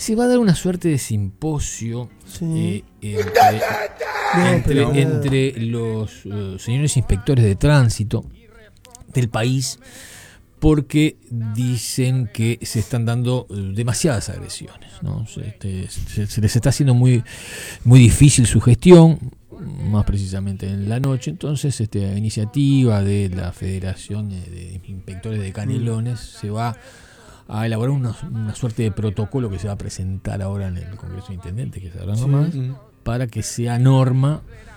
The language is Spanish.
Se va a dar una suerte de simposio Sí. entre los señores inspectores de tránsito del país, porque dicen que se están dando demasiadas agresiones, ¿no? Se les está haciendo muy, muy difícil su gestión, más precisamente en la noche. Entonces, iniciativa de la Federación de Inspectores de Canelones se va a elaborar una suerte de protocolo que se va a presentar ahora en el Congreso de Intendentes, que se habrá nomás, para que sea norma